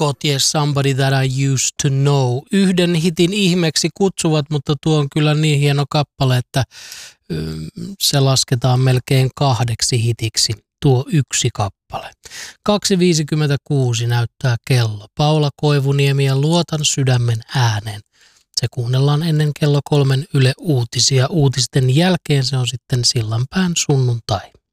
God Yes Somebody That I Used to Know. Yhden hitin ihmeeksi kutsuvat, mutta tuo on kyllä niin hieno kappale, että se lasketaan melkein 2 hitiksi, tuo yksi kappale. 2.56 näyttää kello. Paula Koivuniemi ja Luotan sydämen ääneen. Se kuunnellaan ennen kello 3 Yle Uutisia. Uutisten jälkeen se on sitten Sillanpään sunnuntai.